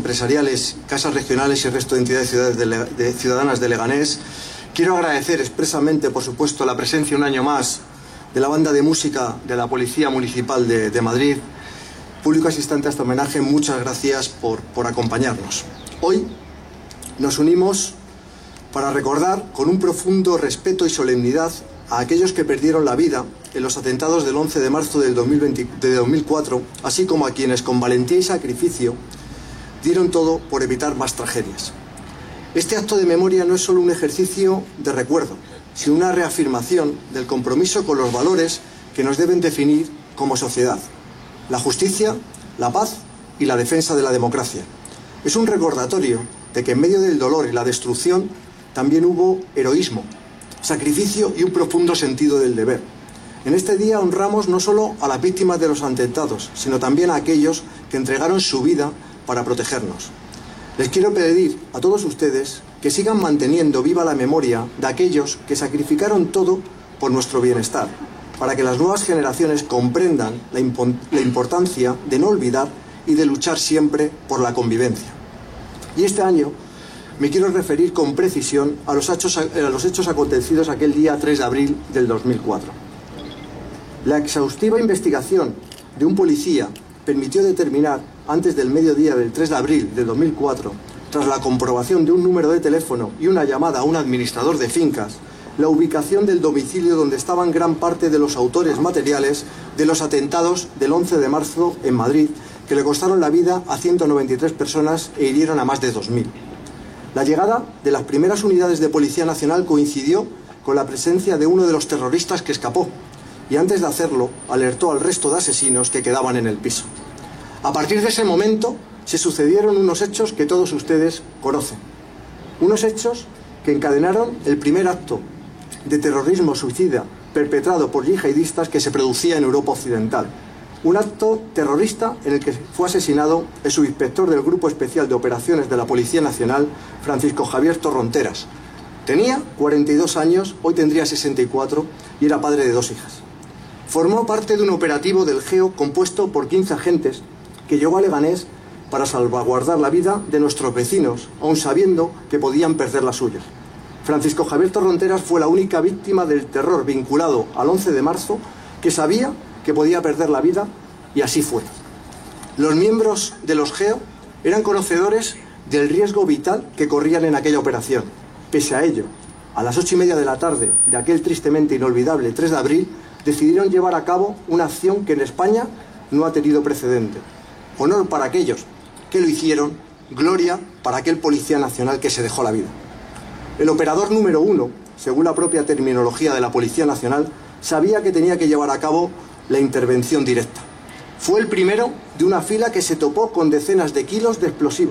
empresariales, casas regionales y el resto de entidades ciudadanas de Leganés. Quiero agradecer expresamente, por supuesto, la presencia un año más de la banda de música de la Policía Municipal de Madrid. Público asistente a este homenaje, muchas gracias por acompañarnos. Hoy nos unimos para recordar con un profundo respeto y solemnidad a aquellos que perdieron la vida en los atentados del 11 de marzo de 2004, así como a quienes con valentía y sacrificio dieron todo por evitar más tragedias. Este acto de memoria no es solo un ejercicio de recuerdo, sino una reafirmación del compromiso con los valores que nos deben definir como sociedad: la justicia, la paz y la defensa de la democracia. Es un recordatorio de que en medio del dolor y la destrucción también hubo heroísmo, sacrificio y un profundo sentido del deber. En este día honramos no solo a las víctimas de los atentados, sino también a aquellos que entregaron su vida para protegernos. Les quiero pedir a todos ustedes que sigan manteniendo viva la memoria de aquellos que sacrificaron todo por nuestro bienestar, para que las nuevas generaciones comprendan la importancia de no olvidar y de luchar siempre por la convivencia. Y este año me quiero referir con precisión a los hechos acontecidos aquel día 3 de abril del 2004. La exhaustiva investigación de un policía permitió determinar, antes del mediodía del 3 de abril del 2004, tras la comprobación de un número de teléfono y una llamada a un administrador de fincas, la ubicación del domicilio donde estaban gran parte de los autores materiales de los atentados del 11 de marzo en Madrid, que le costaron la vida a 193 personas e hirieron a más de 2.000. La llegada de las primeras unidades de Policía Nacional coincidió con la presencia de uno de los terroristas que escapó, y antes de hacerlo alertó al resto de asesinos que quedaban en el piso. A partir de ese momento se sucedieron unos hechos que todos ustedes conocen. Unos hechos que encadenaron el primer acto de terrorismo suicida perpetrado por yihadistas que se producía en Europa Occidental. Un acto terrorista en el que fue asesinado el subinspector del Grupo Especial de Operaciones de la Policía Nacional, Francisco Javier Torronteras. Tenía 42 años, hoy tendría 64 y era padre de 2 hijas. Formó parte de un operativo del GEO compuesto por 15 agentes que llegó a Leganés para salvaguardar la vida de nuestros vecinos, aun sabiendo que podían perder las suyas. Francisco Javier Torronteras fue la única víctima del terror vinculado al 11 de marzo que sabía que podía perder la vida, y así fue. Los miembros de los GEO eran conocedores del riesgo vital que corrían en aquella operación. Pese a ello, a las 8:30 de la tarde de aquel tristemente inolvidable 3 de abril, decidieron llevar a cabo una acción que en España no ha tenido precedente. Honor para aquellos que lo hicieron, gloria para aquel policía nacional que se dejó la vida. El operador número 1, según la propia terminología de la Policía Nacional, sabía que tenía que llevar a cabo la intervención directa. Fue el primero de una fila que se topó con decenas de kilos de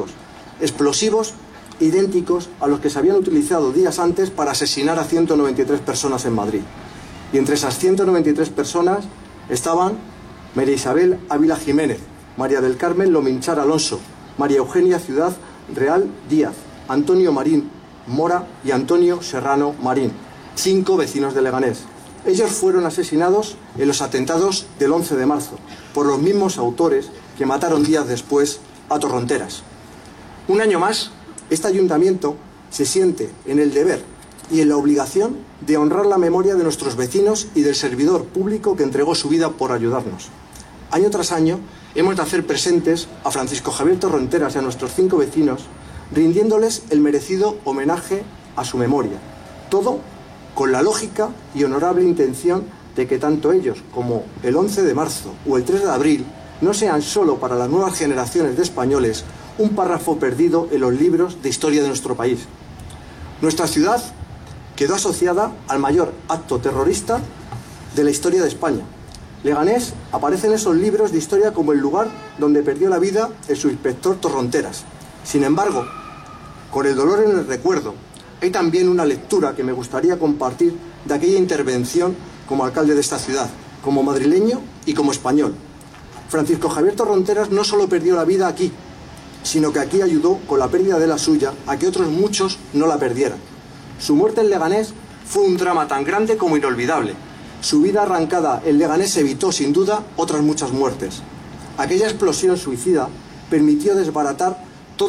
explosivos idénticos a los que se habían utilizado días antes para asesinar a 193 personas en Madrid. Y entre esas 193 personas estaban María Isabel Ávila Jiménez, María del Carmen Lominchar Alonso, María Eugenia Ciudad Real Díaz, Antonio Marín Mora y Antonio Serrano Marín, 5 vecinos de Leganés. Ellos fueron asesinados en los atentados del 11 de marzo por los mismos autores que mataron días después a Torronteras. Un año más, este ayuntamiento se siente en el deber y en la obligación de honrar la memoria de nuestros vecinos y del servidor público que entregó su vida por ayudarnos. Año tras año hemos de hacer presentes a Francisco Javier Torronteras y a nuestros 5 vecinos, rindiéndoles el merecido homenaje a su memoria. Todo con la lógica y honorable intención de que tanto ellos como el 11 de marzo o el 3 de abril no sean solo para las nuevas generaciones de españoles un párrafo perdido en los libros de historia de nuestro país. Nuestra ciudad quedó asociada al mayor acto terrorista de la historia de España. Leganés aparece en esos libros de historia como el lugar donde perdió la vida el subinspector Torronteras. Sin embargo, con el dolor en el recuerdo, hay también una lectura que me gustaría compartir de aquella intervención como alcalde de esta ciudad, como madrileño y como español. Francisco Javier Torronteras no solo perdió la vida aquí, sino que aquí ayudó con la pérdida de la suya a que otros muchos no la perdieran. Su muerte en Leganés fue un drama tan grande como inolvidable. Su vida arrancada en Leganés evitó sin duda otras muchas muertes. Aquella explosión suicida permitió desbaratar